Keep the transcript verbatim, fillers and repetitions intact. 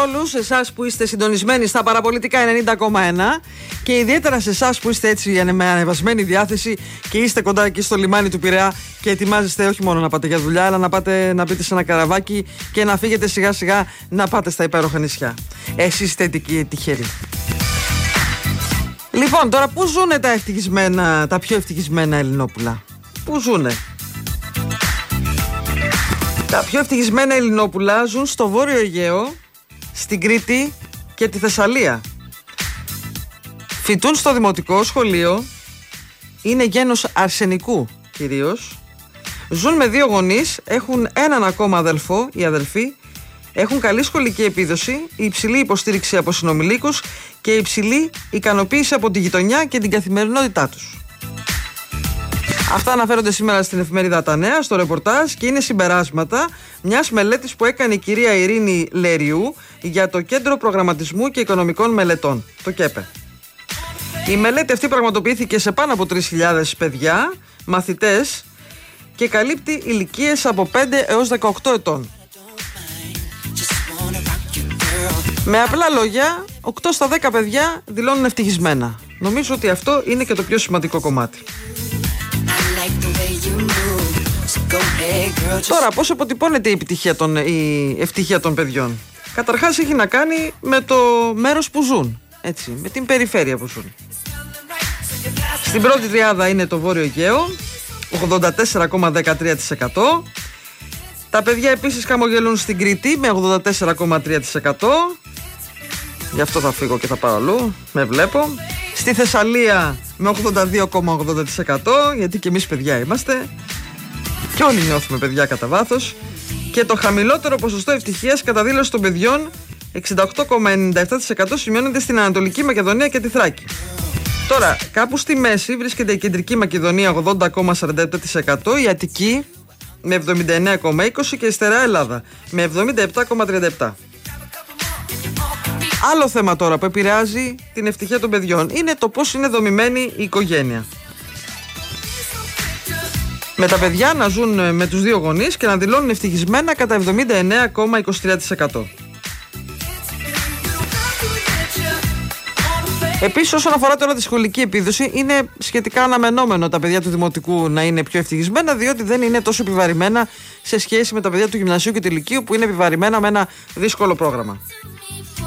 όλους εσάς που είστε συντονισμένοι στα παραπολιτικά ενενήντα κόμμα ένα και ιδιαίτερα σε εσάς που είστε έτσι με ανεβασμένη διάθεση και είστε κοντά εκεί στο λιμάνι του Πειραιά και ετοιμάζεστε όχι μόνο να πάτε για δουλειά, αλλά να πάτε να μπείτε σε ένα καραβάκι και να φύγετε σιγά σιγά να πάτε στα υπέροχα νησιά. Εσείς είστε τυχεροί. Λοιπόν, τώρα πού ζουνε τα ευτυχισμένα, τα πιο ευτυχισμένα Ελληνόπουλα? Πού ζουνε? Τα πιο ευτυχισμένα Ελληνόπουλα ζουν στο Βόρειο Αιγαίο, στην Κρήτη και τη Θεσσαλία. Φοιτούν στο δημοτικό σχολείο, είναι γένος αρσενικού κυρίως, ζουν με δύο γονείς, έχουν έναν ακόμα αδελφό, οι αδελφοί, έχουν καλή σχολική επίδοση, υψηλή υποστήριξη από συνομιλίκους και υψηλή ικανοποίηση από τη γειτονιά και την καθημερινότητά τους. Αυτά αναφέρονται σήμερα στην εφημερίδα Τα Νέα, στο ρεπορτάζ, και είναι συμπεράσματα μιας μελέτης που έκανε η κυρία Ειρήνη Λεριού για το Κέντρο Προγραμματισμού και Οικονομικών Μελετών, το ΚΕΠΕ. Η μελέτη αυτή πραγματοποιήθηκε σε πάνω από τρεις χιλιάδες παιδιά, μαθητές, και καλύπτει ηλικίες από πέντε έως δεκαοκτώ ετών. Με απλά λόγια, οκτώ στα δέκα παιδιά δηλώνουν ευτυχισμένα. Νομίζω ότι αυτό είναι και το πιο σημαντικό κομμάτι. Τώρα, πώς αποτυπώνεται η, επιτυχία των, η ευτυχία των παιδιών? Καταρχάς έχει να κάνει με το μέρος που ζουν, έτσι, με την περιφέρεια που ζουν. Στην πρώτη τριάδα είναι το Βόρειο Αιγαίο, ογδόντα τέσσερα κόμμα δεκατρία τοις εκατό. Τα παιδιά επίσης χαμογελούν στην Κρήτη με ογδόντα τέσσερα κόμμα τρία τοις εκατό. Γι' αυτό θα φύγω και θα πάω αλλού, με βλέπω. Στη Θεσσαλία με ογδόντα δύο κόμμα ογδόντα τοις εκατό, γιατί και εμείς παιδιά είμαστε και όλοι νιώθουμε παιδιά κατά βάθος. Και το χαμηλότερο ποσοστό ευτυχίας κατά δήλωση των παιδιών, εξήντα οκτώ κόμμα ενενήντα επτά τοις εκατό, σημειώνεται στην Ανατολική Μακεδονία και τη Θράκη. Τώρα, κάπου στη μέση βρίσκεται η Κεντρική Μακεδονία, ογδόντα κόμμα σαράντα επτά τοις εκατό, η Αττική με εβδομήντα εννέα κόμμα είκοσι τοις εκατό και η Στερεά Ελλάδα με εβδομήντα επτά κόμμα τριάντα επτά τοις εκατό. Άλλο θέμα τώρα που επηρεάζει την ευτυχία των παιδιών είναι το πώς είναι δομημένη η οικογένεια. Με τα παιδιά να ζουν με τους δύο γονείς και να δηλώνουν ευτυχισμένα κατά εβδομήντα εννέα κόμμα είκοσι τρία τοις εκατό. Επίσης, όσον αφορά τώρα τη σχολική επίδοση, είναι σχετικά αναμενόμενο τα παιδιά του δημοτικού να είναι πιο ευτυχισμένα, διότι δεν είναι τόσο επιβαρημένα σε σχέση με τα παιδιά του γυμνασίου και του λυκείου, που είναι επιβαρημένα με ένα δύσκολο πρόγραμμα.